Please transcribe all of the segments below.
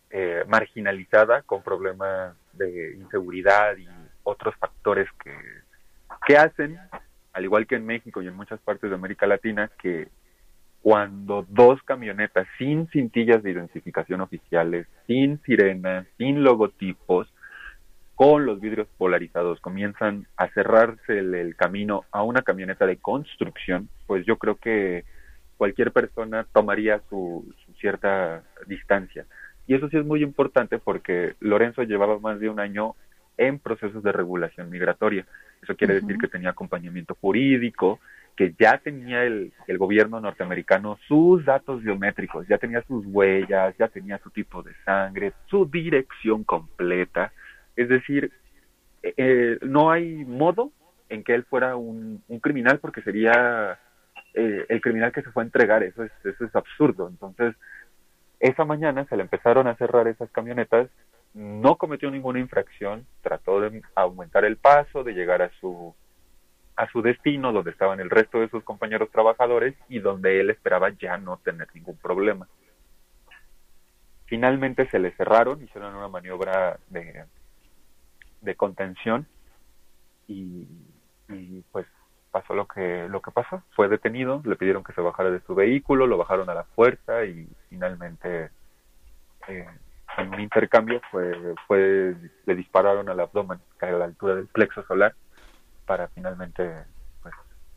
marginalizada, con problemas de inseguridad y otros factores que hacen, al igual que en México y en muchas partes de América Latina, que cuando dos camionetas sin cintillas de identificación oficiales, sin sirenas, sin logotipos, con los vidrios polarizados, comienzan a cerrarse el camino a una camioneta de construcción, pues yo creo que cualquier persona tomaría su cierta distancia. Y eso sí es muy importante porque Lorenzo llevaba más de un año en procesos de regulación migratoria. Eso quiere decir Ujú. que tenía acompañamiento jurídico, que ya tenía el gobierno norteamericano sus datos biométricos, ya tenía sus huellas, ya tenía su tipo de sangre, su dirección completa. Es decir, no hay modo en que él fuera un criminal porque sería el criminal que se fue a entregar. Eso es absurdo. Entonces, esa mañana se le empezaron a cerrar esas camionetas, no cometió ninguna infracción, trató de aumentar el paso, de llegar a su destino, donde estaban el resto de sus compañeros trabajadores y donde él esperaba ya no tener ningún problema. Finalmente se le cerraron, hicieron una maniobra de contención y, y pues pasó lo que pasó. Fue detenido, le pidieron que se bajara de su vehículo, lo bajaron a la fuerza y finalmente eh, en un intercambio le dispararon al abdomen, que a la altura del plexo solar, para finalmente pues,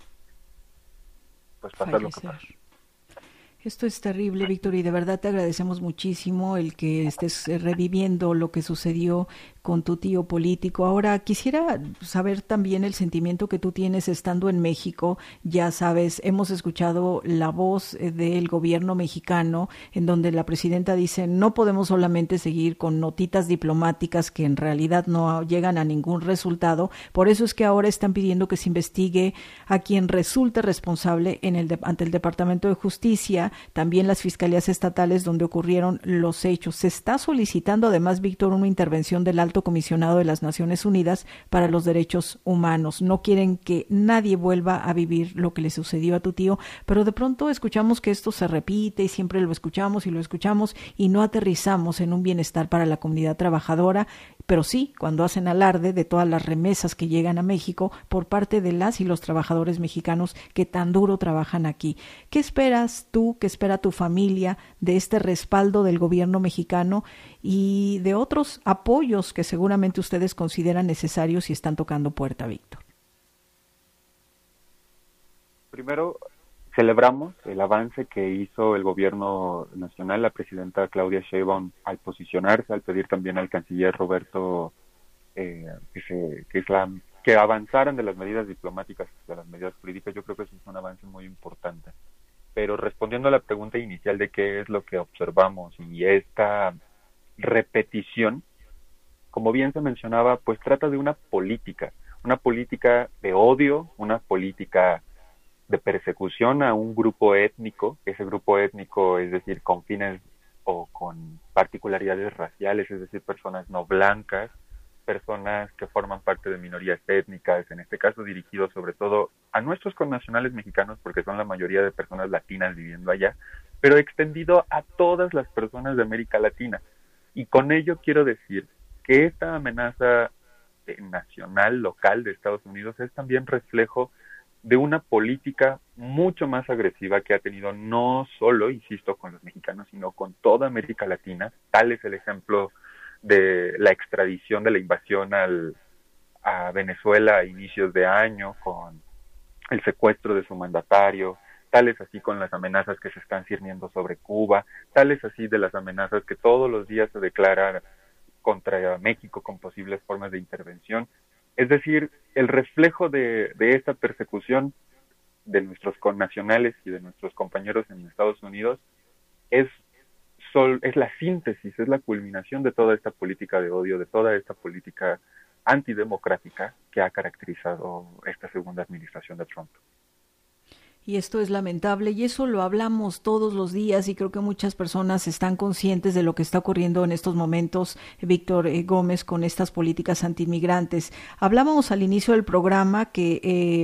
pues pasar lo que Fallecer. pasó. Esto es terrible, Víctor, y de verdad te agradecemos muchísimo el que estés reviviendo lo que sucedió con tu tío político. Ahora, quisiera saber también el sentimiento que tú tienes estando en México. Ya sabes, hemos escuchado la voz del gobierno mexicano en donde la presidenta dice no podemos solamente seguir con notitas diplomáticas que en realidad no llegan a ningún resultado. Por eso es que ahora están pidiendo que se investigue a quien resulte responsable ante el Departamento de Justicia, también las fiscalías estatales donde ocurrieron los hechos. Se está solicitando además, Víctor, una intervención del Alto Comisionado de las Naciones Unidas para los Derechos Humanos. No quieren que nadie vuelva a vivir lo que le sucedió a tu tío, pero de pronto escuchamos que esto se repite y siempre lo escuchamos y no aterrizamos en un bienestar para la comunidad trabajadora, pero sí cuando hacen alarde de todas las remesas que llegan a México por parte de las y los trabajadores mexicanos que tan duro trabajan aquí. ¿Qué esperas tú, qué espera tu familia de este respaldo del gobierno mexicano y de otros apoyos que seguramente ustedes consideran necesarios y están tocando puerta, Víctor? Primero, celebramos el avance que hizo el gobierno nacional, la presidenta Claudia Sheinbaum, al posicionarse, al pedir también al canciller Roberto que avanzaran de las medidas diplomáticas de las medidas jurídicas. Yo creo que eso es un avance muy importante. Pero respondiendo a la pregunta inicial de qué es lo que observamos y esta repetición, como bien se mencionaba, pues trata de una política de odio, una política de persecución a un grupo étnico, ese grupo étnico, es decir, con fines o con particularidades raciales, es decir, personas no blancas, personas que forman parte de minorías étnicas, en este caso dirigido sobre todo a nuestros connacionales mexicanos, porque son la mayoría de personas latinas viviendo allá, pero extendido a todas las personas de América Latina. Y con ello quiero decir que esta amenaza nacional, local de Estados Unidos es también reflejo de una política mucho más agresiva que ha tenido no solo, insisto, con los mexicanos, sino con toda América Latina. Tal es el ejemplo de la extradición de la invasión a Venezuela a inicios de año, con el secuestro de su mandatario, tal es así con las amenazas que se están cirniendo sobre Cuba, tal es así de las amenazas que todos los días se declaran contra México con posibles formas de intervención. Es decir, el reflejo de esta persecución de nuestros connacionales y de nuestros compañeros en Estados Unidos es, es la síntesis, es la culminación de toda esta política de odio, de toda esta política antidemocrática que ha caracterizado esta segunda administración de Trump. Y esto es lamentable y eso lo hablamos todos los días y creo que muchas personas están conscientes de lo que está ocurriendo en estos momentos, Víctor Gómez, con estas políticas antiinmigrantes. Hablábamos al inicio del programa que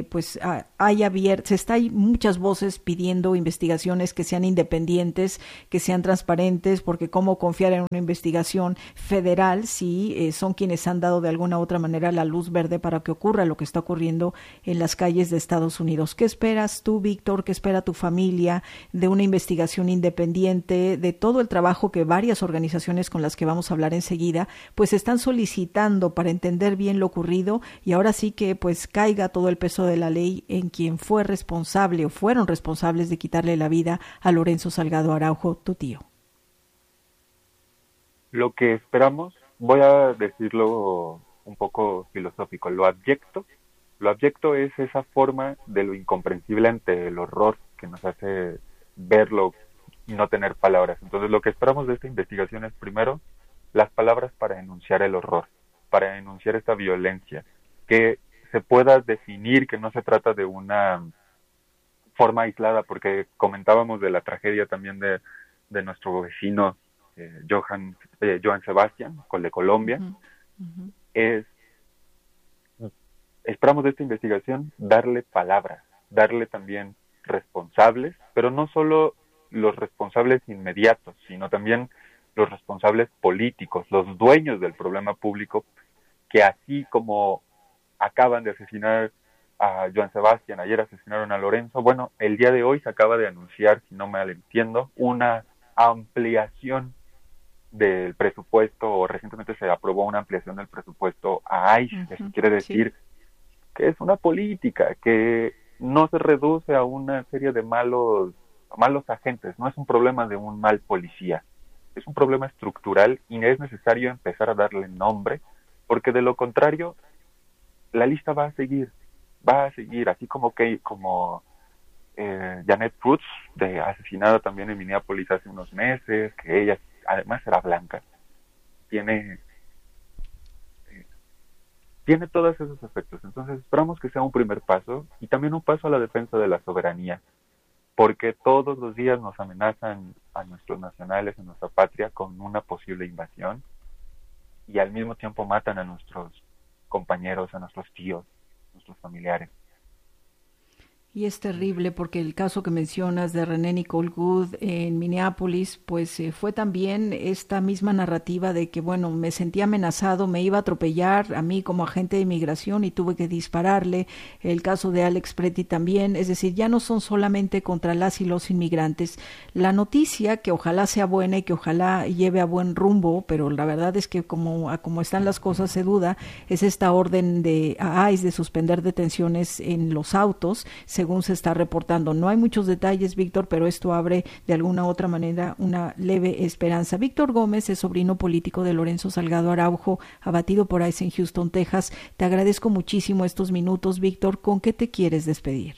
hay muchas voces pidiendo investigaciones que sean independientes, que sean transparentes, porque cómo confiar en una investigación federal si son quienes han dado de alguna u otra manera la luz verde para que ocurra lo que está ocurriendo en las calles de Estados Unidos. ¿Qué esperas tú, Víctor? ¿Qué espera tu familia de una investigación independiente, de todo el trabajo que varias organizaciones con las que vamos a hablar enseguida, pues están solicitando para entender bien lo ocurrido y ahora sí que pues caiga todo el peso de la ley en quien fue responsable o fueron responsables de quitarle la vida a Lorenzo Salgado Araujo, tu tío? Lo que esperamos, voy a decirlo un poco filosófico, lo abyecto es esa forma de lo incomprensible ante el horror que nos hace verlo y no tener palabras. Entonces lo que esperamos de esta investigación es primero las palabras para denunciar el horror, para denunciar esta violencia, que se pueda definir que no se trata de una forma aislada, porque comentábamos de la tragedia también de nuestro vecino Johann Sebastian, de Colombia. Es Esperamos de esta investigación darle palabras, darle también responsables, pero no solo los responsables inmediatos, sino también los responsables políticos, los dueños del problema público, que así como acaban de asesinar a Johann Sebastian, ayer asesinaron a Lorenzo, bueno, el día de hoy se acaba de anunciar, si no mal entiendo, una ampliación del presupuesto, o recientemente se aprobó una ampliación del presupuesto a ICE. Eso quiere decir que es una política que no se reduce a una serie de malos agentes, no es un problema de un mal policía, es un problema estructural y es necesario empezar a darle nombre, porque de lo contrario la lista va a seguir, así como Janet Cruz, asesinada también en Minneapolis hace unos meses, que ella además era blanca, tiene todos esos efectos. Entonces esperamos que sea un primer paso y también un paso a la defensa de la soberanía, porque todos los días nos amenazan a nuestros nacionales, en nuestra patria, con una posible invasión y al mismo tiempo matan a nuestros compañeros, a nuestros tíos, a nuestros familiares. Y es terrible porque el caso que mencionas de René Nicole Goode en Minneapolis, pues fue también esta misma narrativa de que, bueno, me sentí amenazado, me iba a atropellar a mí como agente de inmigración y tuve que dispararle. El caso de Alex Pretty también, es decir, ya no son solamente contra las y los inmigrantes. La noticia, que ojalá sea buena y que ojalá lleve a buen rumbo, pero la verdad es que como están las cosas se duda, es esta orden de ICE de suspender detenciones en los autos, según se está reportando. No hay muchos detalles, Víctor, pero esto abre de alguna u otra manera una leve esperanza. Víctor Gómez es sobrino político de Lorenzo Salgado Araujo, abatido por ICE en Houston, Texas. Te agradezco muchísimo estos minutos, Víctor. ¿Con qué te quieres despedir?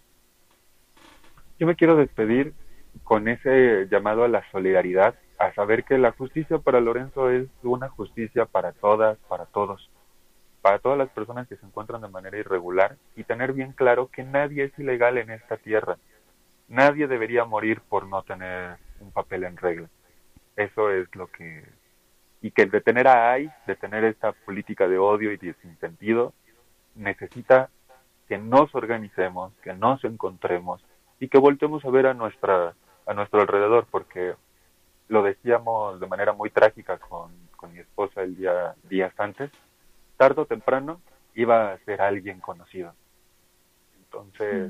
Yo me quiero despedir con ese llamado a la solidaridad, a saber que la justicia para Lorenzo es una justicia para todas, para todos, para todas las personas que se encuentran de manera irregular, y tener bien claro que nadie es ilegal en esta tierra. Nadie debería morir por no tener un papel en regla. Eso es lo que... Y que detener a ICE, detener esta política de odio y de sinsentido, necesita que nos organicemos, que nos encontremos y que voltemos a ver a nuestro alrededor, porque lo decíamos de manera muy trágica con mi esposa días antes, tarde o temprano iba a ser alguien conocido. Entonces,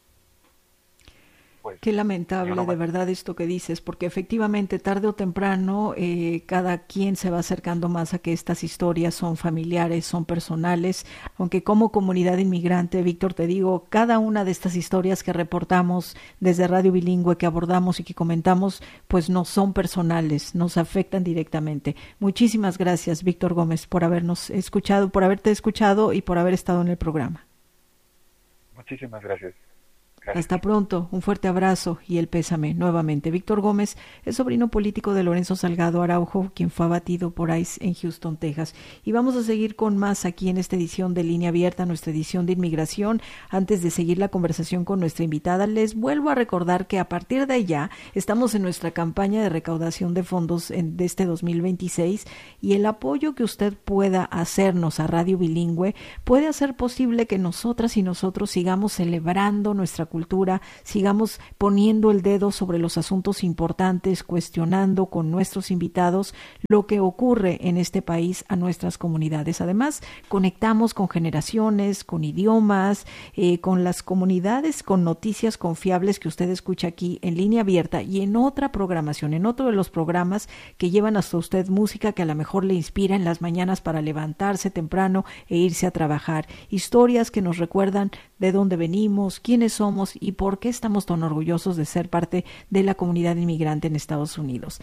pues... Qué lamentable de verdad esto que dices, porque efectivamente tarde o temprano cada quien se va acercando más a que estas historias son familiares, son personales, aunque como comunidad inmigrante, Víctor, te digo, cada una de estas historias que reportamos desde Radio Bilingüe, que abordamos y que comentamos, pues no son personales, nos afectan directamente. Muchísimas gracias, Víctor Gómez, por habernos escuchado, por haberte escuchado y por haber estado en el programa. Muchísimas gracias. Gracias. Hasta pronto, un fuerte abrazo y el pésame nuevamente. Víctor Gómez es sobrino político de Lorenzo Salgado Araujo, quien fue abatido por ICE en Houston, Texas. Y vamos a seguir con más aquí en esta edición de Línea Abierta, nuestra edición de inmigración. Antes de seguir la conversación con nuestra invitada, les vuelvo a recordar que a partir de ya estamos en nuestra campaña de recaudación de fondos de este 2026 y el apoyo que usted pueda hacernos a Radio Bilingüe puede hacer posible que nosotras y nosotros sigamos celebrando nuestra cultura, sigamos poniendo el dedo sobre los asuntos importantes, cuestionando con nuestros invitados lo que ocurre en este país a nuestras comunidades. Además, conectamos con generaciones, con idiomas, con las comunidades, con noticias confiables que usted escucha aquí en Línea Abierta y en otra programación, en otro de los programas que llevan hasta usted música que a lo mejor le inspira en las mañanas para levantarse temprano e irse a trabajar. Historias que nos recuerdan de dónde venimos, quiénes somos y por qué estamos tan orgullosos de ser parte de la comunidad inmigrante en Estados Unidos.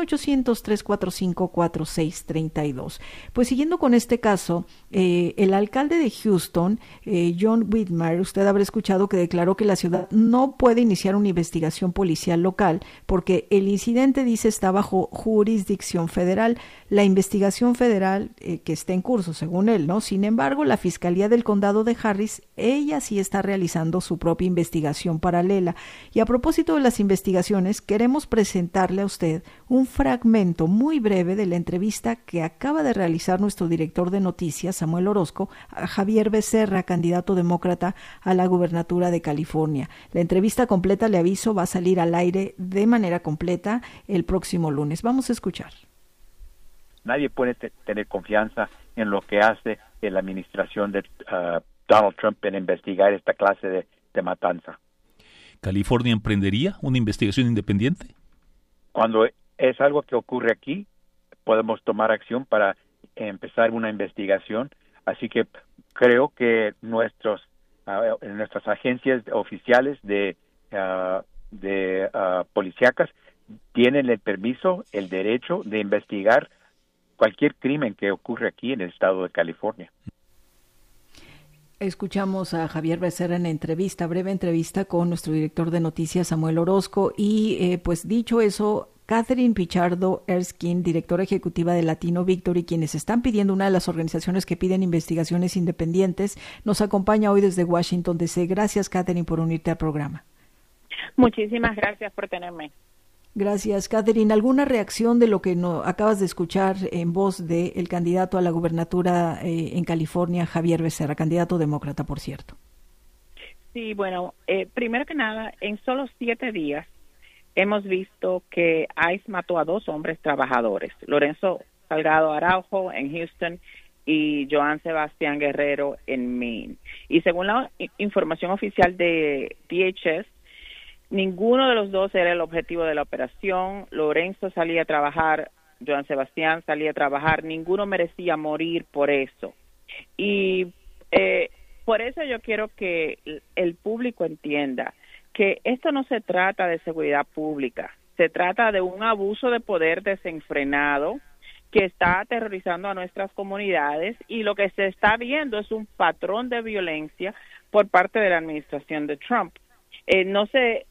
1-800-345-4632. Pues siguiendo con este caso, el alcalde de Houston, John Whitmer, usted habrá escuchado que declaró que la ciudad no puede iniciar una investigación policial local porque el incidente, dice, está bajo jurisdicción federal. La investigación federal que está en curso, según él, ¿no? Sin embargo, la Fiscalía del Condado de Harris, ella sí está realizando su propia investigación paralela. Y a propósito de las investigaciones, queremos presentarle a usted un fragmento muy breve de la entrevista que acaba de realizar nuestro director de noticias, Samuel Orozco, a Javier Becerra, candidato demócrata a la gubernatura de California. La entrevista completa, le aviso, va a salir al aire de manera completa el próximo lunes. Vamos a escuchar. Nadie puede tener confianza en lo que hace la administración de Donald Trump en investigar esta clase de matanza. ¿California emprendería una investigación independiente? Cuando es algo que ocurre aquí, podemos tomar acción para empezar una investigación. Así que creo que nuestras agencias oficiales de policíacas tienen el permiso, el derecho de investigar cualquier crimen que ocurre aquí en el estado de California. Escuchamos a Javier Becerra en entrevista, breve entrevista con nuestro director de noticias, Samuel Orozco, y pues dicho eso, Catherine Pichardo Erskine, directora ejecutiva de Latino Victory, quienes están pidiendo, una de las organizaciones que piden investigaciones independientes, nos acompaña hoy desde Washington, D.C. Gracias, Catherine, por unirte al programa. Muchísimas gracias por tenerme. Gracias, Catherine. ¿Alguna reacción de lo que acabas de escuchar en voz del candidato a la gubernatura en California, Javier Becerra, candidato demócrata, por cierto? Sí, bueno, primero que nada, en solo 7 días hemos visto que ICE mató a 2 hombres trabajadores, Lorenzo Salgado Araujo en Houston y Joan Sebastián Guerrero en Maine. Y según la información oficial de DHS, ninguno de los dos era el objetivo de la operación. Lorenzo salía a trabajar, Joan Sebastián salía a trabajar, ninguno merecía morir por eso. Y por eso yo quiero que el público entienda que esto no se trata de seguridad pública, se trata de un abuso de poder desenfrenado que está aterrorizando a nuestras comunidades, y lo que se está viendo es un patrón de violencia por parte de la administración de Trump. No sé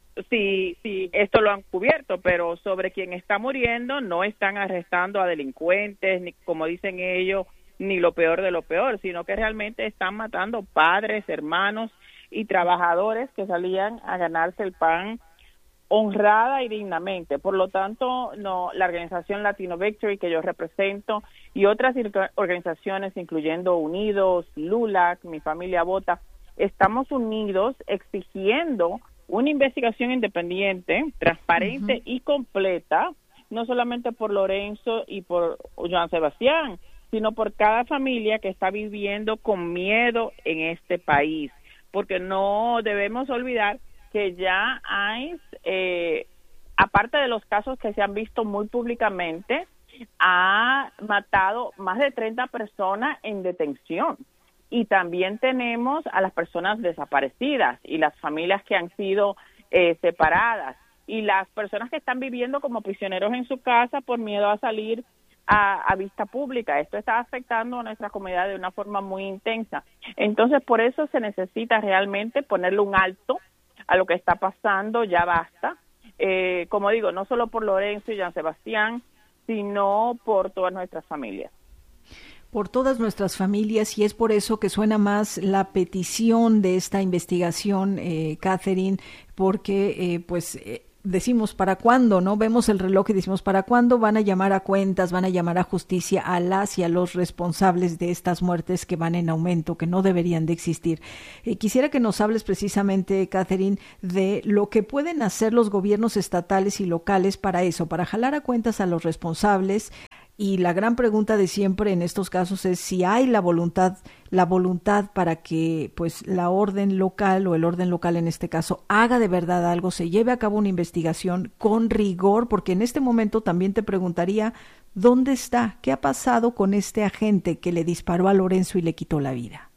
si esto lo han cubierto, pero sobre quien está muriendo no están arrestando a delincuentes, ni como dicen ellos, ni lo peor de lo peor, sino que realmente están matando padres, hermanos y trabajadores que salían a ganarse el pan honrada y dignamente. Por lo tanto, no, la organización Latino Victory que yo represento y otras organizaciones, incluyendo Unidos, LULAC, Mi Familia Vota, estamos unidos exigiendo una investigación independiente, transparente y completa, no solamente por Lorenzo y por Joan Sebastián, sino por cada familia que está viviendo con miedo en este país, porque no debemos olvidar que ya hay, aparte de los casos que se han visto muy públicamente, ha matado más de 30 personas en detención. Y también tenemos a las personas desaparecidas y las familias que han sido separadas y las personas que están viviendo como prisioneros en su casa por miedo a salir a vista pública. Esto está afectando a nuestra comunidad de una forma muy intensa. Entonces, por eso se necesita realmente ponerle un alto a lo que está pasando, ya basta. Como digo, no solo por Lorenzo y Jean Sebastián, sino por todas nuestras familias. Por todas nuestras familias, y es por eso que suena más la petición de esta investigación, Catherine, porque decimos, ¿para cuándo? ¿No? Vemos el reloj y decimos, ¿para cuándo van a llamar a cuentas, van a llamar a justicia a las y a los responsables de estas muertes que van en aumento, que no deberían de existir? Quisiera que nos hables precisamente, Catherine, de lo que pueden hacer los gobiernos estatales y locales para eso, para jalar a cuentas a los responsables. Y la gran pregunta de siempre en estos casos es si hay la voluntad para que pues la orden local, o el orden local en este caso, haga de verdad algo, se lleve a cabo una investigación con rigor, porque en este momento también te preguntaría, ¿dónde está? ¿Qué ha pasado con este agente que le disparó a Lorenzo y le quitó la vida?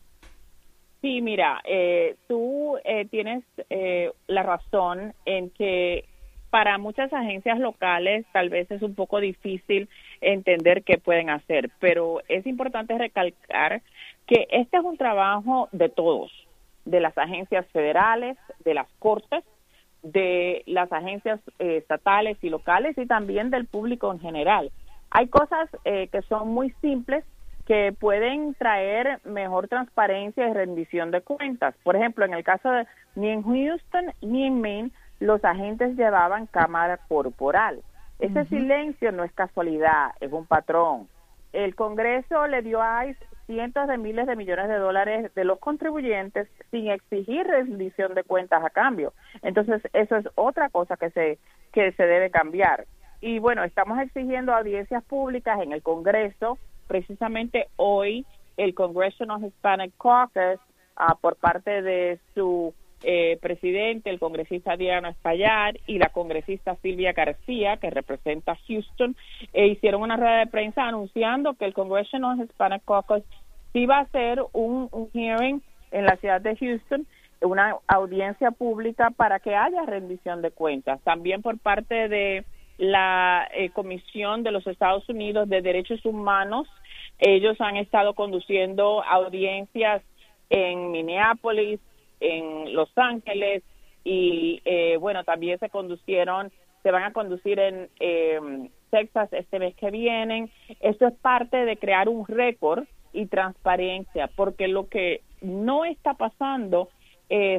Sí, mira, tú tienes la razón en que para muchas agencias locales tal vez es un poco difícil entender qué pueden hacer, pero es importante recalcar que este es un trabajo de todos, de las agencias federales, de las cortes, de las agencias estatales y locales y también del público en general. Hay cosas que son muy simples que pueden traer mejor transparencia y rendición de cuentas. Por ejemplo, en el caso de ni en Houston ni en Maine, los agentes llevaban cámara corporal. Ese silencio no es casualidad, es un patrón. El Congreso le dio a ICE cientos de miles de millones de dólares de los contribuyentes sin exigir rendición de cuentas a cambio. Entonces, eso es otra cosa que se debe cambiar. Y bueno, estamos exigiendo audiencias públicas en el Congreso. Precisamente hoy, el Congressional Hispanic Caucus, por parte de su presidente, el congresista Adriano Espaillat, y la congresista Silvia García, que representa Houston, hicieron una rueda de prensa anunciando que el Congressional Hispanic Caucus sí va a hacer un hearing en la ciudad de Houston, una audiencia pública para que haya rendición de cuentas. También por parte de la Comisión de los Estados Unidos de Derechos Humanos, ellos han estado conduciendo audiencias en Minneapolis, en Los Ángeles y bueno, también se van a conducir en Texas este mes que viene. Esto es parte de crear un récord y transparencia, porque lo que no está pasando es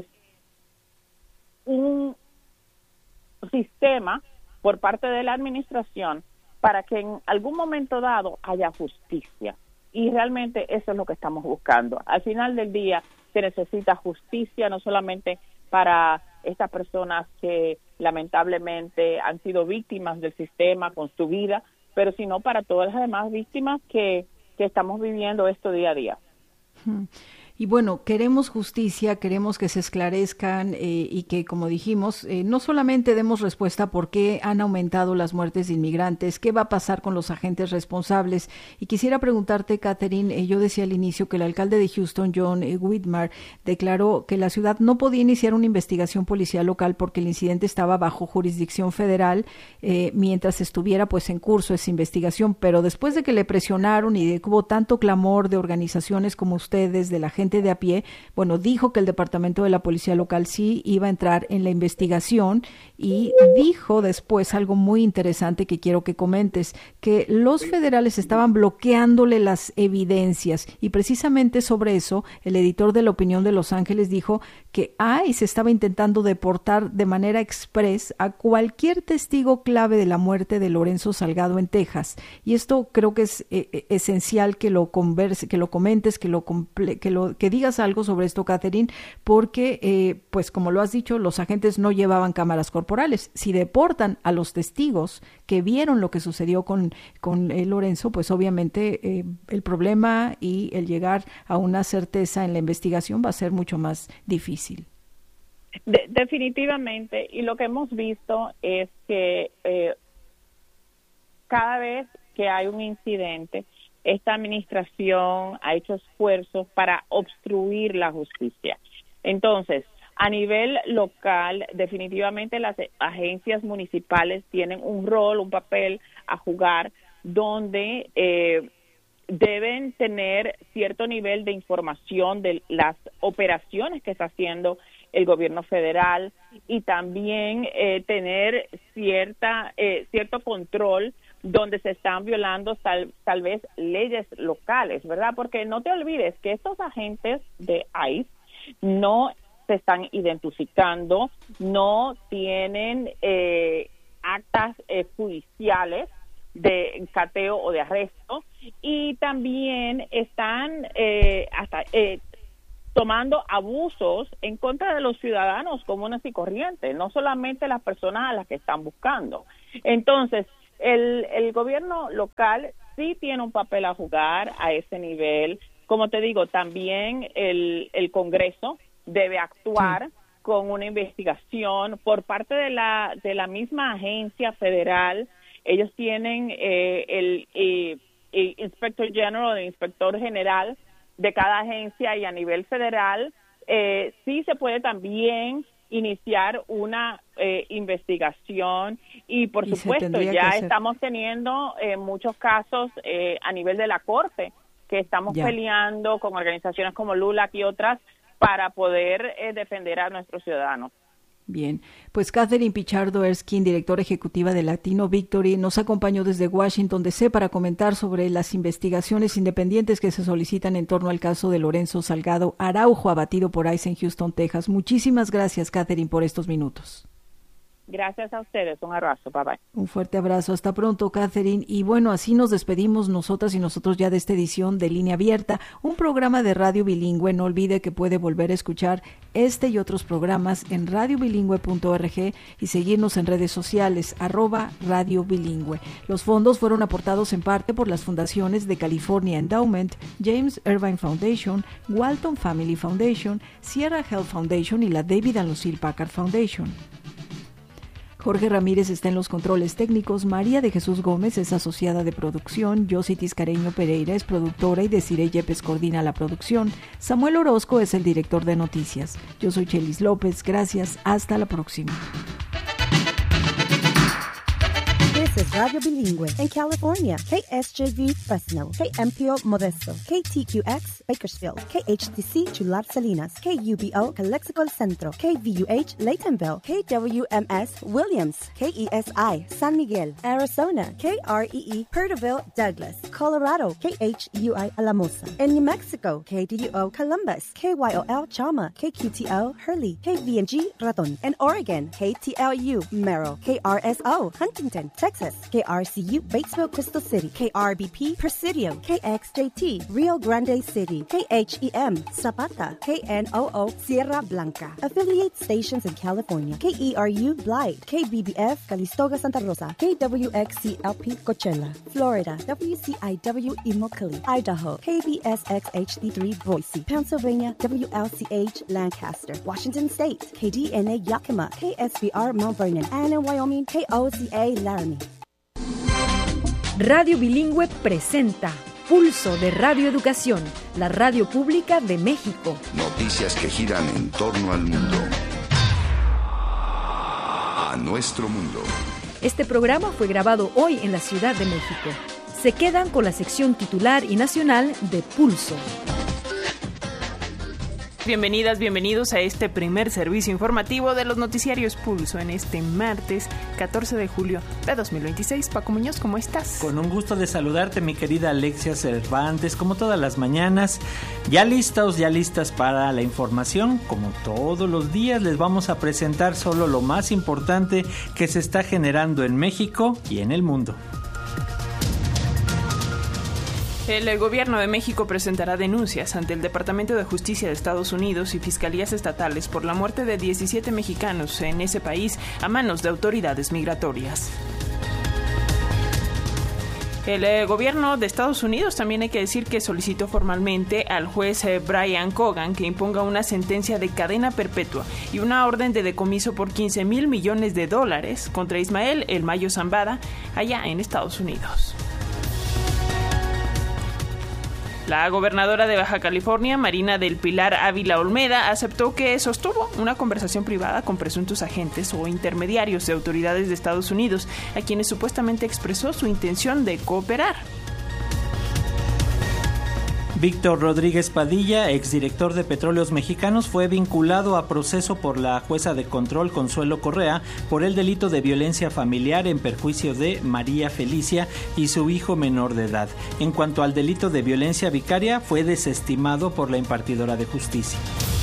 un sistema por parte de la administración para que en algún momento dado haya justicia. Y realmente eso es lo que estamos buscando. Al final del día se necesita justicia, no solamente para estas personas que lamentablemente han sido víctimas del sistema con su vida, pero sino para todas las demás víctimas que estamos viviendo esto día a día. Y bueno, queremos justicia, queremos que se esclarezcan y que, como dijimos, no solamente demos respuesta a por qué han aumentado las muertes de inmigrantes, qué va a pasar con los agentes responsables. Y quisiera preguntarte, Catherine, yo decía al inicio que el alcalde de Houston, John Whitmire, declaró que la ciudad no podía iniciar una investigación policial local porque el incidente estaba bajo jurisdicción federal mientras estuviera pues en curso esa investigación. Pero después de que le presionaron y de que hubo tanto clamor de organizaciones como ustedes, de la gente de a pie, bueno, dijo que el departamento de la policía local sí iba a entrar en la investigación y dijo después algo muy interesante que quiero que comentes, que los federales estaban bloqueándole las evidencias y precisamente sobre eso el editor de La Opinión de Los Ángeles dijo que ICE estaba intentando deportar de manera express a cualquier testigo clave de la muerte de Lorenzo Salgado en Texas, y esto creo que es esencial que lo converse, que lo comentes, que digas algo sobre esto, Catherine, porque, pues como lo has dicho, los agentes no llevaban cámaras corporales. Si deportan a los testigos que vieron lo que sucedió con Lorenzo, pues obviamente el problema y el llegar a una certeza en la investigación va a ser mucho más difícil. Definitivamente, y lo que hemos visto es que cada vez que hay un incidente, esta administración ha hecho esfuerzos para obstruir la justicia. Entonces, a nivel local, definitivamente las agencias municipales tienen un rol, un papel a jugar, donde deben tener cierto nivel de información de las operaciones que está haciendo el gobierno federal y también tener cierto control donde se están violando tal vez leyes locales, ¿verdad? Porque no te olvides que estos agentes de ICE no se están identificando, no tienen actas judiciales de cateo o de arresto, y también están tomando abusos en contra de los ciudadanos comunes y corrientes, no solamente las personas a las que están buscando. Entonces, el gobierno local sí tiene un papel a jugar a ese nivel. Como te digo, también el Congreso debe actuar con una investigación por parte de la misma agencia federal. Ellos tienen el Inspector General, el Inspector General de cada agencia, y a nivel federal sí se puede también iniciar una investigación, y por supuesto ya estamos teniendo muchos casos a nivel de la Corte que estamos peleando con organizaciones como LULAC y otras para poder defender a nuestros ciudadanos. Bien, pues Catherine Pichardo Erskine, directora ejecutiva de Latino Victory, nos acompañó desde Washington DC para comentar sobre las investigaciones independientes que se solicitan en torno al caso de Lorenzo Salgado Araujo, abatido por ICE en Houston, Texas. Muchísimas gracias, Catherine, por estos minutos. Gracias a ustedes, un abrazo, bye bye. Un fuerte abrazo, hasta pronto, Catherine. Y bueno, así nos despedimos nosotras y nosotros ya de esta edición de Línea Abierta, un programa de radio bilingüe. No olvide que puede volver a escuchar este y otros programas en radiobilingüe.org y seguirnos en redes sociales, @Radio Bilingüe. Los fondos fueron aportados en parte por las fundaciones de California Endowment, James Irvine Foundation, Walton Family Foundation, Sierra Health Foundation y la David and Lucille Packard Foundation. Jorge Ramírez está en los controles técnicos, María de Jesús Gómez es asociada de producción, Yossi Tiscareño Pereira es productora y Desiree Yepes coordina la producción, Samuel Orozco es el director de noticias. Yo soy Chelis López, gracias, hasta la próxima. This is Radio Bilingüe in California, KSJV Fresno, KMPO Modesto, KTQX Bakersfield, KHTC Chular Salinas, KUBO Calexico El Centro, KVUH Laytonville, KWMS Williams, KESI San Miguel, Arizona, KREE Perterville Douglas, Colorado, KHUI Alamosa, in New Mexico, KDUO Columbus, KYOL Chama, KQTO Hurley, KVNG Raton, in Oregon, KTLU Merrill, KRSO Huntington, Texas, KRCU Batesville Crystal City, KRBP Presidio, KXJT Rio Grande City, KHEM Zapata, KNOO Sierra Blanca. Affiliate stations in California, KERU Blythe, KBBF Calistoga Santa Rosa, KWXCLP Coachella, Florida, WCIW Immokalee, Idaho, KBSX HD3 Boise, Pennsylvania, WLCH Lancaster, Washington State, KDNA Yakima, KSBR Mount Vernon, and in Wyoming, KOCA Laramie. Radio Bilingüe presenta Pulso de Radio Educación, la radio pública de México. Noticias que giran en torno al mundo. A nuestro mundo. Este programa fue grabado hoy en la Ciudad de México. Se quedan con la sección titular y nacional de Pulso. Bienvenidas, bienvenidos a este primer servicio informativo de los noticiarios Pulso en este martes 14 de julio de 2026. Paco Muñoz, ¿cómo estás? Con un gusto de saludarte, mi querida Alexia Cervantes, como todas las mañanas. Ya listas para la información. Como todos los días, les vamos a presentar solo lo más importante que se está generando en México y en el mundo. El gobierno de México presentará denuncias ante el Departamento de Justicia de Estados Unidos y fiscalías estatales por la muerte de 17 mexicanos en ese país a manos de autoridades migratorias. El gobierno de Estados Unidos también hay que decir que solicitó formalmente al juez Brian Cogan que imponga una sentencia de cadena perpetua y una orden de decomiso por $15,000 millones contra Ismael El Mayo Zambada allá en Estados Unidos. La gobernadora de Baja California, Marina del Pilar Ávila Olmeda, aceptó que sostuvo una conversación privada con presuntos agentes o intermediarios de autoridades de Estados Unidos, a quienes supuestamente expresó su intención de cooperar. Víctor Rodríguez Padilla, exdirector de Petróleos Mexicanos, fue vinculado a proceso por la jueza de control Consuelo Correa por el delito de violencia familiar en perjuicio de María Felicia y su hijo menor de edad. En cuanto al delito de violencia vicaria, fue desestimado por la impartidora de justicia.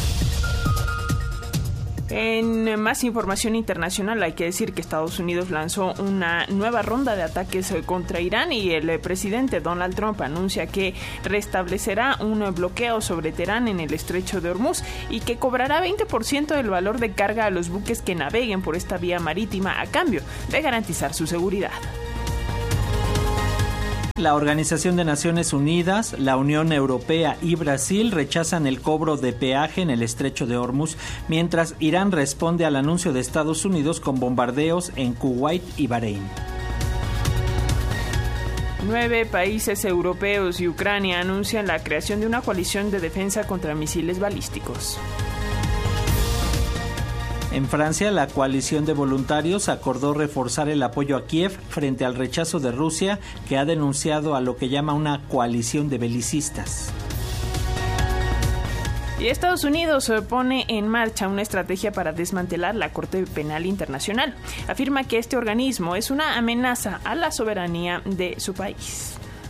En más información internacional, hay que decir que Estados Unidos lanzó una nueva ronda de ataques contra Irán y el presidente Donald Trump anuncia que restablecerá un bloqueo sobre Teherán en el estrecho de Hormuz y que cobrará 20% del valor de carga a los buques que naveguen por esta vía marítima a cambio de garantizar su seguridad. La Organización de Naciones Unidas, la Unión Europea y Brasil rechazan el cobro de peaje en el estrecho de Hormuz, mientras Irán responde al anuncio de Estados Unidos con bombardeos en Kuwait y Bahrein. 9 países europeos y Ucrania anuncian la creación de una coalición de defensa contra misiles balísticos. En Francia, la coalición de voluntarios acordó reforzar el apoyo a Kiev frente al rechazo de Rusia, que ha denunciado a lo que llama una coalición de belicistas. Y Estados Unidos pone en marcha una estrategia para desmantelar la Corte Penal Internacional. Afirma que este organismo es una amenaza a la soberanía de su país.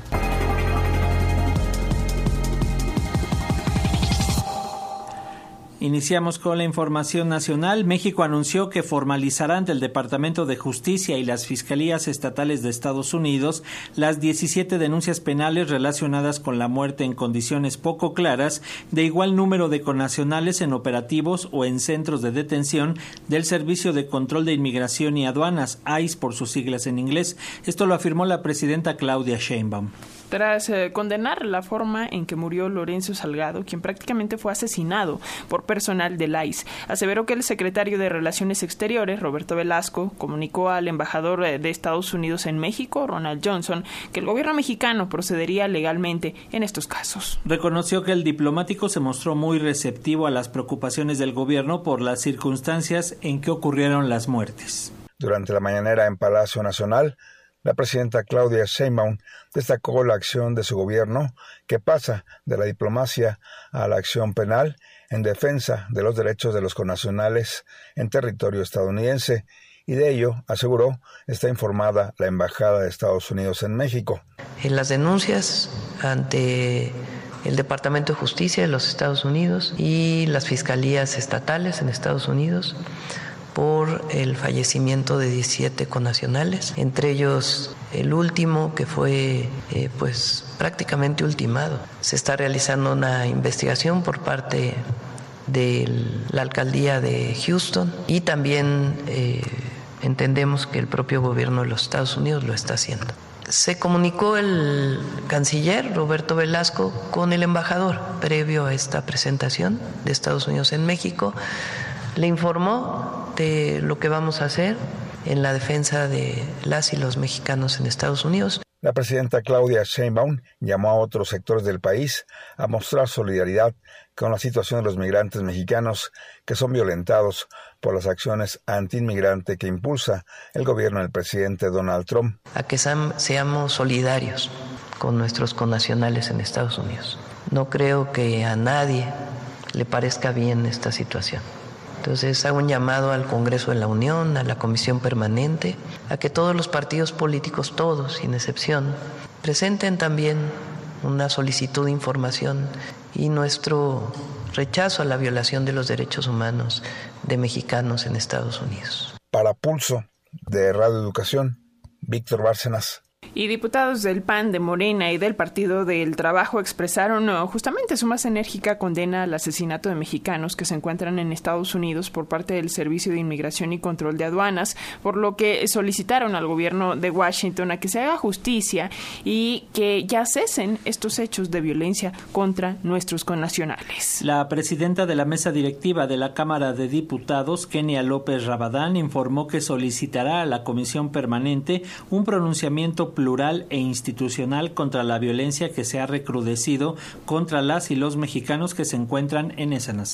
Iniciamos con la información nacional. México anunció que formalizará ante el Departamento de Justicia y las Fiscalías Estatales de Estados Unidos las 17 denuncias penales relacionadas con la muerte en condiciones poco claras de igual número de connacionales en operativos o en centros de detención del Servicio de Control de Inmigración y Aduanas, ICE por sus siglas en inglés. Esto lo afirmó la presidenta Claudia Sheinbaum. Tras condenar la forma en que murió Lorenzo Salgado, quien prácticamente fue asesinado por personal del ICE, aseveró que el secretario de Relaciones Exteriores, Roberto Velasco, comunicó al embajador de Estados Unidos en México, Ronald Johnson, que el gobierno mexicano procedería legalmente en estos casos. Reconoció que el diplomático se mostró muy receptivo a las preocupaciones del gobierno por las circunstancias en que ocurrieron las muertes. Durante la mañanera en Palacio Nacional, la presidenta Claudia Sheinbaum destacó la acción de su gobierno que pasa de la diplomacia a la acción penal en defensa de los derechos de los connacionales en territorio estadounidense y de ello, aseguró, está informada la Embajada de Estados Unidos en México. En las denuncias ante el Departamento de Justicia de los Estados Unidos y las fiscalías estatales en Estados Unidos por el fallecimiento de 17 connacionales, entre ellos el último que fue prácticamente ultimado. Se está realizando una investigación por parte de la alcaldía de Houston y también entendemos que el propio gobierno de los Estados Unidos lo está haciendo. Se comunicó el canciller Roberto Velasco con el embajador previo a esta presentación de Estados Unidos en México. Le informó de lo que vamos a hacer en la defensa de las y los mexicanos en Estados Unidos. La presidenta Claudia Sheinbaum llamó a otros sectores del país a mostrar solidaridad con la situación de los migrantes mexicanos que son violentados por las acciones antiinmigrante que impulsa el gobierno del presidente Donald Trump. A que seamos solidarios con nuestros connacionales en Estados Unidos. No creo que a nadie le parezca bien esta situación. Entonces hago un llamado al Congreso de la Unión, a la Comisión Permanente, a que todos los partidos políticos, todos sin excepción, presenten también una solicitud de información y nuestro rechazo a la violación de los derechos humanos de mexicanos en Estados Unidos. Para Pulso de Radio Educación, Víctor Bárcenas. Y diputados del PAN, de Morena y del Partido del Trabajo expresaron justamente su más enérgica condena al asesinato de mexicanos que se encuentran en Estados Unidos por parte del Servicio de Inmigración y Control de Aduanas, por lo que solicitaron al gobierno de Washington a que se haga justicia y que ya cesen estos hechos de violencia contra nuestros connacionales. La presidenta de la mesa directiva de la Cámara de Diputados, Kenia López Rabadán, informó que solicitará a la Comisión Permanente un pronunciamiento plural e institucional contra la violencia que se ha recrudecido contra las y los mexicanos que se encuentran en esa nación.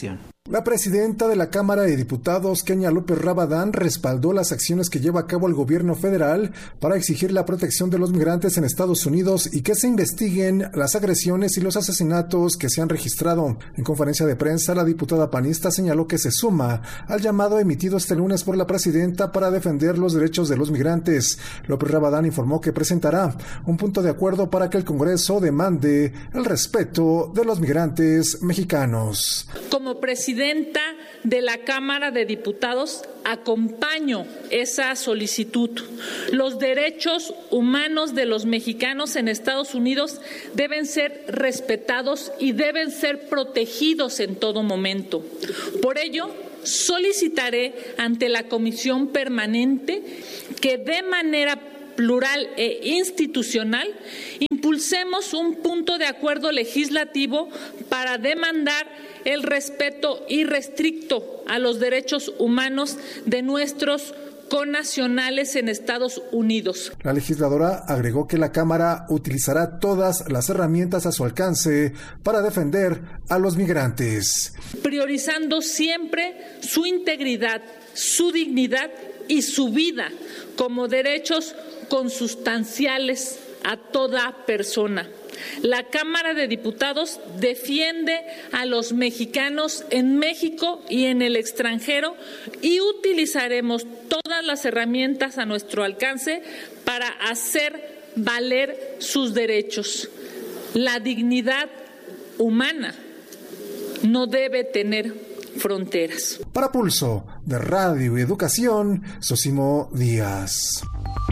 La presidenta de la Cámara de Diputados, Kenia López Rabadán, respaldó las acciones que lleva a cabo el gobierno federal para exigir la protección de los migrantes en Estados Unidos y que se investiguen las agresiones y los asesinatos que se han registrado. En conferencia de prensa, la diputada panista señaló que se suma al llamado emitido este lunes por la presidenta para defender los derechos de los migrantes. López Rabadán informó que presentará un punto de acuerdo para que el Congreso demande el respeto de los migrantes mexicanos. Como presidenta de la Cámara de Diputados, acompaño esa solicitud. Los derechos humanos de los mexicanos en Estados Unidos deben ser respetados y deben ser protegidos en todo momento. Por ello, solicitaré ante la Comisión Permanente que de manera plural e institucional impulsemos un punto de acuerdo legislativo para demandar el respeto irrestricto a los derechos humanos de nuestros connacionales en Estados Unidos. La legisladora agregó que la Cámara utilizará todas las herramientas a su alcance para defender a los migrantes, priorizando siempre su integridad, su dignidad y su vida como derechos consustanciales a toda persona. La Cámara de Diputados defiende a los mexicanos en México y en el extranjero y utilizaremos todas las herramientas a nuestro alcance para hacer valer sus derechos. La dignidad humana no debe tener fronteras. Para Pulso de Radio y Educación, Sosimo Díaz.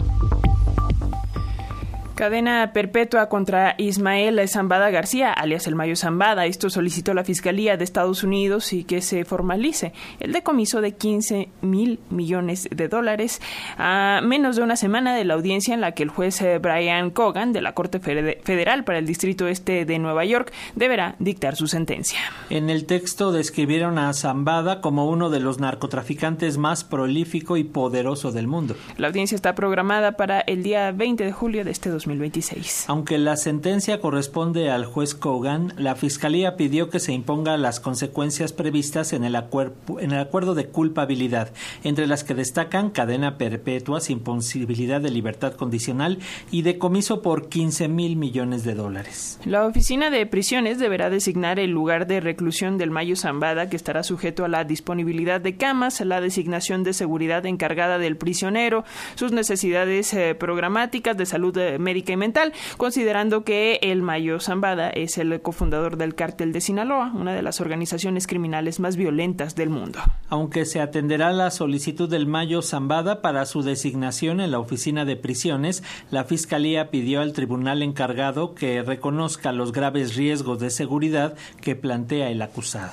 Cadena perpetua contra Ismael Zambada García, alias el Mayo Zambada. Esto solicitó la Fiscalía de Estados Unidos y que se formalice el decomiso de $15,000 millones a menos de una semana de la audiencia en la que el juez Brian Cogan de la Corte Federal para el Distrito Este de Nueva York deberá dictar su sentencia. En el texto describieron a Zambada como uno de los narcotraficantes más prolífico y poderoso del mundo. La audiencia está programada para el día 20 de julio de este 2026. Aunque la sentencia corresponde al juez Cogan, la Fiscalía pidió que se impongan las consecuencias previstas en el acuerdo de culpabilidad, entre las que destacan cadena perpetua sin posibilidad de libertad condicional y decomiso por $15,000 millones. La Oficina de Prisiones deberá designar el lugar de reclusión del Mayo Zambada, que estará sujeto a la disponibilidad de camas, la designación de seguridad encargada del prisionero, sus necesidades programáticas de salud médica y mental, considerando que el Mayo Zambada es el cofundador del Cártel de Sinaloa, una de las organizaciones criminales más violentas del mundo. Aunque se atenderá la solicitud del Mayo Zambada para su designación en la Oficina de Prisiones, la Fiscalía pidió al tribunal encargado que reconozca los graves riesgos de seguridad que plantea el acusado.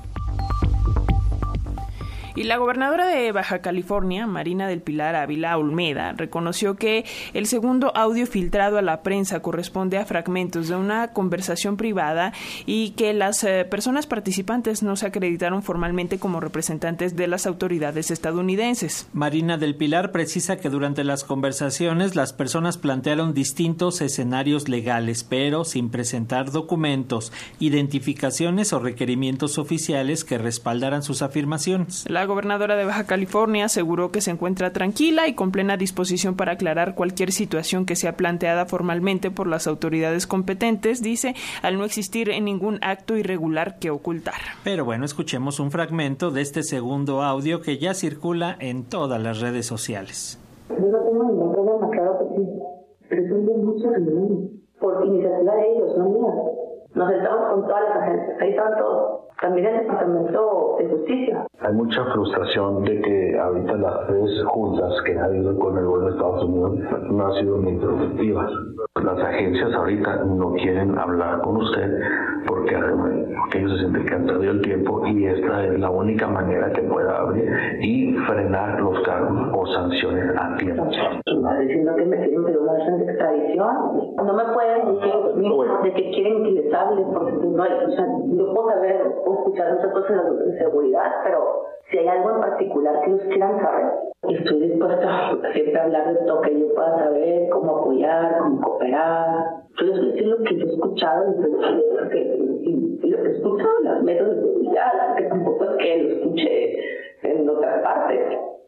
Y la gobernadora de Baja California, Marina del Pilar Ávila Olmeda, reconoció que el segundo audio filtrado a la prensa corresponde a fragmentos de una conversación privada y que las personas participantes no se acreditaron formalmente como representantes de las autoridades estadounidenses. Marina del Pilar precisa que durante las conversaciones las personas plantearon distintos escenarios legales, pero sin presentar documentos, identificaciones o requerimientos oficiales que respaldaran sus afirmaciones. La gobernadora de Baja California aseguró que se encuentra tranquila y con plena disposición para aclarar cualquier situación que sea planteada formalmente por las autoridades competentes, dice, al no existir ningún acto irregular que ocultar. Pero bueno, escuchemos un fragmento de este segundo audio que ya circula en todas las redes sociales. Yo no tengo ningún problema, claro que sí. Pretenden mucho por iniciativa de ellos, no mía. Nos sentamos con todas las agencias, ahí están todos. También el Departamento de Justicia. Hay mucha frustración de que ahorita las tres juntas que ha habido con el gobierno de Estados Unidos no han sido muy productivas. Las agencias ahorita no quieren hablar con usted porque ellos se sienten que han perdido el tiempo y esta es la única manera que pueda abrir y frenar los cargos o sanciones a tiempo. Está diciendo que me quieren pedir una orden de extradición. No me pueden decir de que quieren que les hable porque no hay, o sea, yo puedo saber escuchar muchas cosas de seguridad, pero si hay algo en particular que ellos quieran saber, estoy dispuesta siempre a hablar de todo que yo pueda saber, cómo apoyar, cómo cooperar. Yo les voy a decir lo que yo he escuchado y lo que escucho mucho los métodos de seguridad, que tampoco es que lo escuche en otras partes.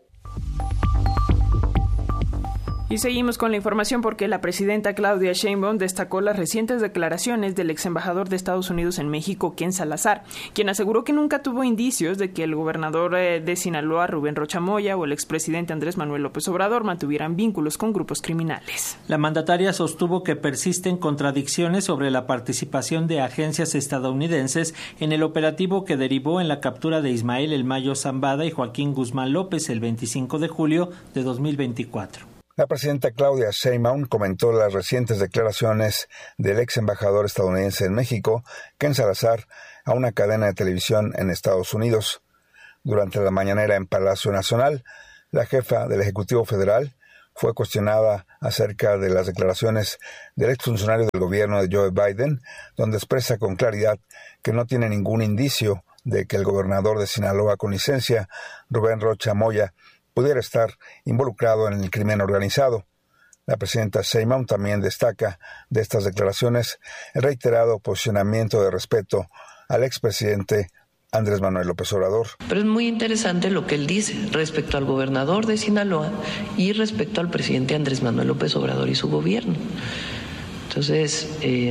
Y seguimos con la información porque la presidenta Claudia Sheinbaum destacó las recientes declaraciones del ex embajador de Estados Unidos en México, Ken Salazar, quien aseguró que nunca tuvo indicios de que el gobernador de Sinaloa, Rubén Rocha Moya, o el expresidente Andrés Manuel López Obrador mantuvieran vínculos con grupos criminales. La mandataria sostuvo que persisten contradicciones sobre la participación de agencias estadounidenses en el operativo que derivó en la captura de Ismael El Mayo Zambada y Joaquín Guzmán López el 25 de julio de 2024. La presidenta Claudia Sheinbaum comentó las recientes declaraciones del ex embajador estadounidense en México, Ken Salazar, a una cadena de televisión en Estados Unidos. Durante la mañanera en Palacio Nacional, la jefa del Ejecutivo Federal fue cuestionada acerca de las declaraciones del exfuncionario del gobierno de Joe Biden, donde expresa con claridad que no tiene ningún indicio de que el gobernador de Sinaloa con licencia, Rubén Rocha Moya, pudiera estar involucrado en el crimen organizado. La presidenta Sheinbaum también destaca de estas declaraciones el reiterado posicionamiento de respeto al expresidente Andrés Manuel López Obrador. Pero es muy interesante lo que él dice respecto al gobernador de Sinaloa y respecto al presidente Andrés Manuel López Obrador y su gobierno. Entonces,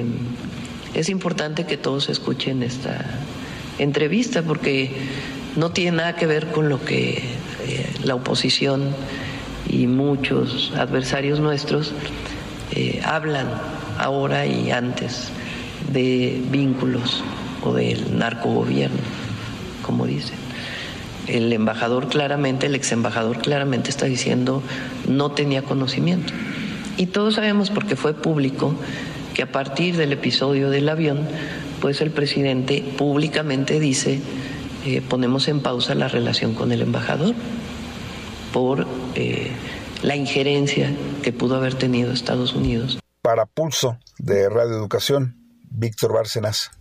es importante que todos escuchen esta entrevista porque no tiene nada que ver con lo que la oposición y muchos adversarios nuestros hablan ahora y antes de vínculos o del narcogobierno, como dicen. El embajador claramente, el ex embajador claramente está diciendo no tenía conocimiento. Y todos sabemos, porque fue público, que a partir del episodio del avión, pues el presidente públicamente dice ponemos en pausa la relación con el embajador por la injerencia que pudo haber tenido Estados Unidos. Para Pulso de Radio Educación, Víctor Bárcenas.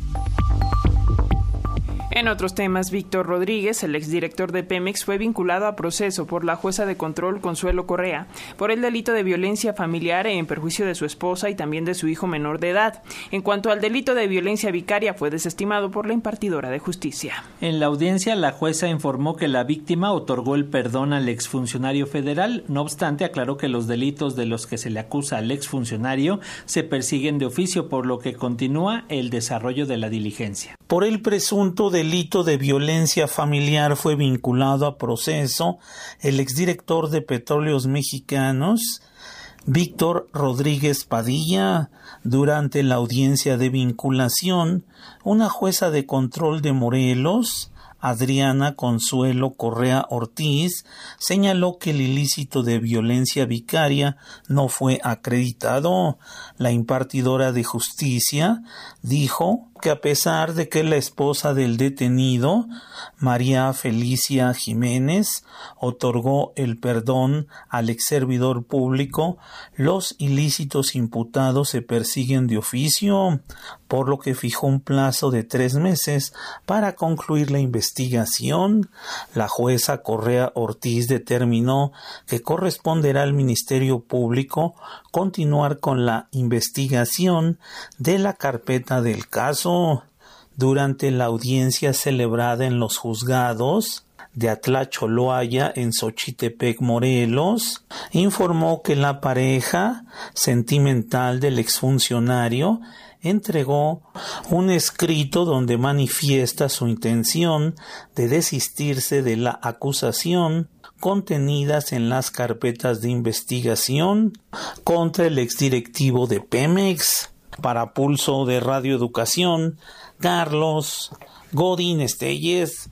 En otros temas, Víctor Rodríguez, el exdirector de Pemex, fue vinculado a proceso por la jueza de control Consuelo Correa por el delito de violencia familiar en perjuicio de su esposa y también de su hijo menor de edad. En cuanto al delito de violencia vicaria, fue desestimado por la impartidora de justicia. En la audiencia, la jueza informó que la víctima otorgó el perdón al exfuncionario federal. No obstante, aclaró que los delitos de los que se le acusa al exfuncionario se persiguen de oficio, por lo que continúa el desarrollo de la diligencia. Por el presunto delito de violencia familiar fue vinculado a proceso el exdirector de Petróleos Mexicanos, Víctor Rodríguez Padilla. Durante la audiencia de vinculación, una jueza de control de Morelos, Adriana Consuelo Correa Ortiz, señaló que el ilícito de violencia vicaria no fue acreditado. La impartidora de justicia dijo que a pesar de que la esposa del detenido, María Felicia Jiménez, otorgó el perdón al exservidor público, los ilícitos imputados se persiguen de oficio, por lo que fijó un plazo de 3 meses para concluir la investigación. La jueza Correa Ortiz determinó que corresponderá al Ministerio Público continuar con la investigación de la carpeta del caso. Durante la audiencia celebrada en los juzgados de Atlacholoaya en Xochitepec, Morelos, informó que la pareja sentimental del exfuncionario entregó un escrito donde manifiesta su intención de desistirse de la acusación contenidas en las carpetas de investigación contra el exdirectivo de Pemex. Para Pulso de Radio Educación, Carlos Godín Estelles.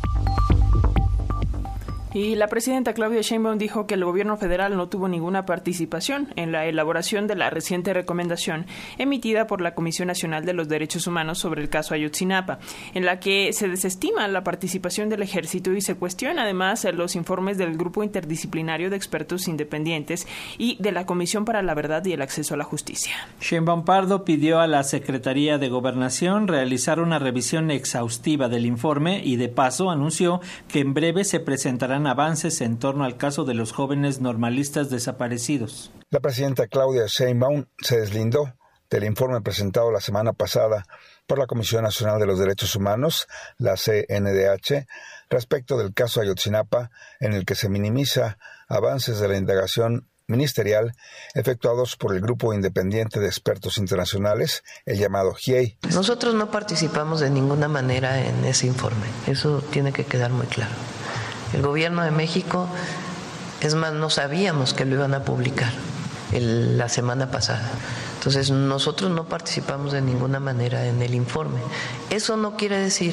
Y la presidenta Claudia Sheinbaum dijo que el gobierno federal no tuvo ninguna participación en la elaboración de la reciente recomendación emitida por la Comisión Nacional de los Derechos Humanos sobre el caso Ayotzinapa, en la que se desestima la participación del ejército y se cuestiona además los informes del Grupo Interdisciplinario de Expertos Independientes y de la Comisión para la Verdad y el Acceso a la Justicia. Sheinbaum Pardo pidió a la Secretaría de Gobernación realizar una revisión exhaustiva del informe y de paso anunció que en breve se presentarán avances en torno al caso de los jóvenes normalistas desaparecidos. La presidenta Claudia Sheinbaum se deslindó del informe presentado la semana pasada por la Comisión Nacional de los Derechos Humanos, la CNDH, respecto del caso Ayotzinapa, en el que se minimiza avances de la indagación ministerial efectuados por el Grupo Independiente de Expertos Internacionales, el llamado GIEI. Nosotros no participamos de ninguna manera en ese informe, eso tiene que quedar muy claro. El gobierno de México, es más, no sabíamos que lo iban a publicar la semana pasada. Entonces, nosotros no participamos de ninguna manera en el informe. Eso no quiere decir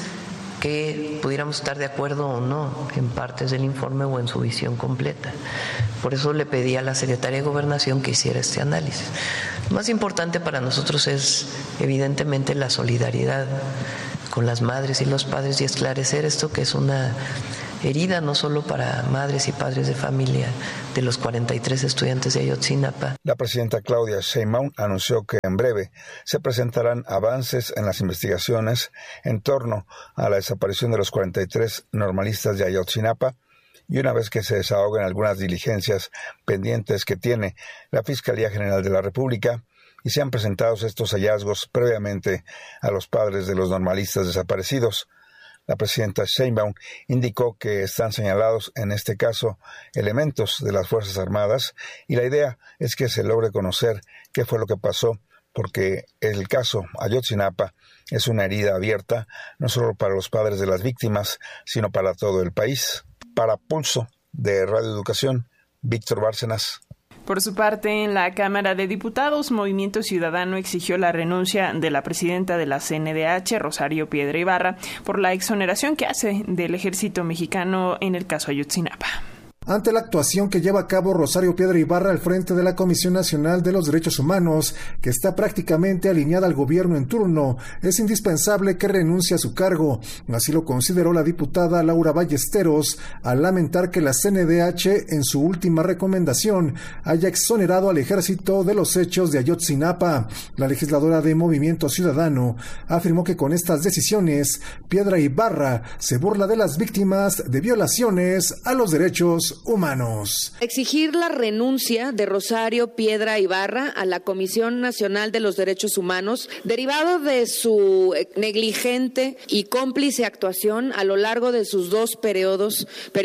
que pudiéramos estar de acuerdo o no en partes del informe o en su visión completa. Por eso le pedí a la Secretaría de Gobernación que hiciera este análisis. Lo más importante para nosotros es, evidentemente, la solidaridad con las madres y los padres y esclarecer esto que es una herida no solo para madres y padres de familia de los 43 estudiantes de Ayotzinapa. La presidenta Claudia Sheinbaum anunció que en breve se presentarán avances en las investigaciones en torno a la desaparición de los 43 normalistas de Ayotzinapa, y una vez que se desahoguen algunas diligencias pendientes que tiene la Fiscalía General de la República y sean presentados estos hallazgos previamente a los padres de los normalistas desaparecidos. La presidenta Sheinbaum indicó que están señalados en este caso elementos de las Fuerzas Armadas y la idea es que se logre conocer qué fue lo que pasó, porque el caso Ayotzinapa es una herida abierta no solo para los padres de las víctimas, sino para todo el país. Para Pulso de Radio Educación, Víctor Bárcenas. Por su parte, en la Cámara de Diputados, Movimiento Ciudadano exigió la renuncia de la presidenta de la CNDH, Rosario Piedra Ibarra, por la exoneración que hace del ejército mexicano en el caso Ayotzinapa. Ante la actuación que lleva a cabo Rosario Piedra Ibarra al frente de la Comisión Nacional de los Derechos Humanos, que está prácticamente alineada al gobierno en turno, es indispensable que renuncie a su cargo. Así lo consideró la diputada Laura Ballesteros al lamentar que la CNDH, en su última recomendación, haya exonerado al ejército de los hechos de Ayotzinapa. La legisladora de Movimiento Ciudadano afirmó que con estas decisiones, Piedra Ibarra se burla de las víctimas de violaciones a los derechos humanos. Exigir la renuncia de Rosario Piedra Ibarra a la Comisión Nacional de los Derechos Humanos, derivado de su negligente y cómplice actuación a lo largo de sus dos periodos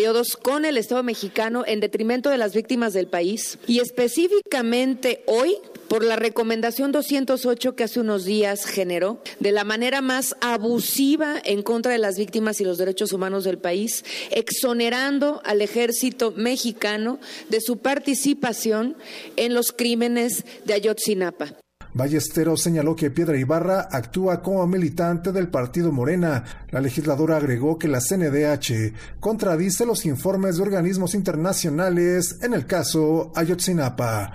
con el Estado mexicano en detrimento de las víctimas del país, y específicamente hoy por la recomendación 208 que hace unos días generó, de la manera más abusiva en contra de las víctimas y los derechos humanos del país, exonerando al ejército mexicano de su participación en los crímenes de Ayotzinapa. Ballesteros señaló que Piedra Ibarra actúa como militante del partido Morena. La legisladora agregó que la CNDH contradice los informes de organismos internacionales en el caso Ayotzinapa.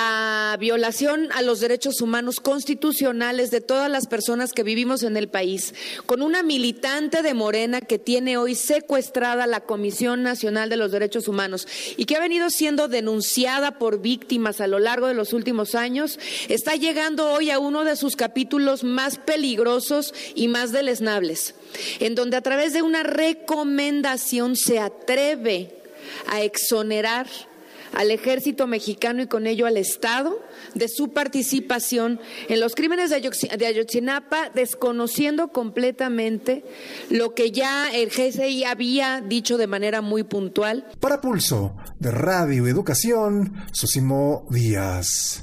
La violación a los derechos humanos constitucionales de todas las personas que vivimos en el país, con una militante de Morena que tiene hoy secuestrada la Comisión Nacional de los Derechos Humanos y que ha venido siendo denunciada por víctimas a lo largo de los últimos años, está llegando hoy a uno de sus capítulos más peligrosos y más deleznables, en donde a través de una recomendación se atreve a exonerar al ejército mexicano y con ello al Estado de su participación en los crímenes de Ayotzinapa, desconociendo completamente lo que ya el GSI había dicho de manera muy puntual. Para Pulso de Radio Educación, Sosimo Díaz.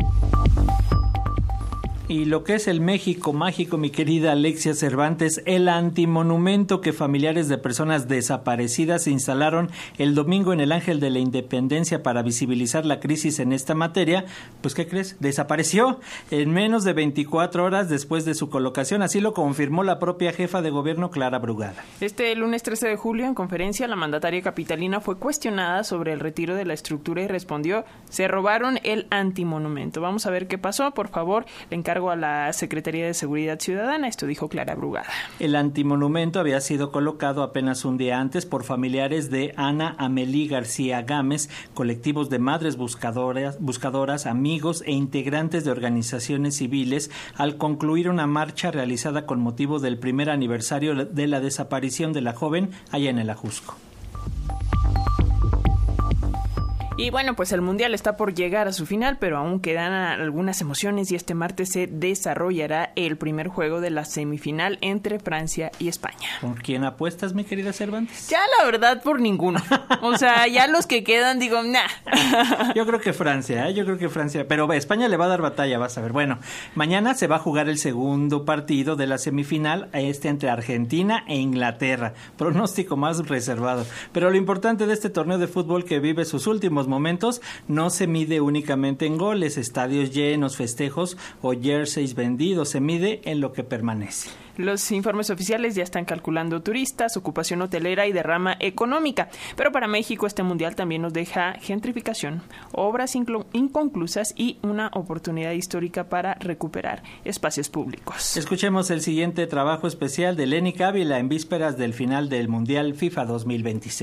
Y lo que es el México mágico, mi querida Alexia Cervantes, el antimonumento que familiares de personas desaparecidas instalaron el domingo en el Ángel de la Independencia para visibilizar la crisis en esta materia, pues ¿qué crees? Desapareció en menos de 24 horas después de su colocación, así lo confirmó la propia jefa de gobierno, Clara Brugada. Este lunes 13 de julio, en conferencia, la mandataria capitalina fue cuestionada sobre el retiro de la estructura y respondió: se robaron el antimonumento. Vamos a ver qué pasó, por favor, le encargo a la Secretaría de Seguridad Ciudadana. Esto dijo Clara Brugada. El antimonumento había sido colocado apenas un día antes por familiares de Ana Amelí García Gámez, colectivos de madres buscadoras, amigos e integrantes de organizaciones civiles, al concluir una marcha realizada con motivo del primer aniversario de la desaparición de la joven allá en el Ajusco. Y bueno, pues el Mundial está por llegar a su final, pero aún quedan algunas emociones y este martes se desarrollará el primer juego de la semifinal entre Francia y España. ¿Por quién apuestas, mi querida Cervantes? Ya la verdad por ninguno. O sea, ya los que quedan digo, nah. Yo creo que Francia, pero España le va a dar batalla, vas a ver. Bueno, mañana se va a jugar el segundo partido de la semifinal, entre Argentina e Inglaterra. Pronóstico más reservado. Pero lo importante de este torneo de fútbol que vive sus últimos momentos no se mide únicamente en goles, estadios llenos, festejos o jerseys vendidos, se mide en lo que permanece. Los informes oficiales ya están calculando turistas, ocupación hotelera y derrama económica. Pero para México este mundial también nos deja gentrificación, obras inconclusas y una oportunidad histórica para recuperar espacios públicos. Escuchemos el siguiente trabajo especial de Lenny Ávila en vísperas del final del Mundial FIFA 2026.